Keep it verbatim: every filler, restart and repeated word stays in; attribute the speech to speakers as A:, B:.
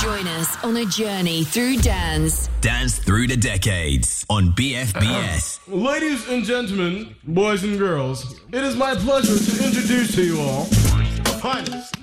A: Join us on a journey through dance.
B: Dance through the decades on B F B S.
C: Uh, ladies and gentlemen, boys and girls, it is my pleasure to introduce to you all the finest,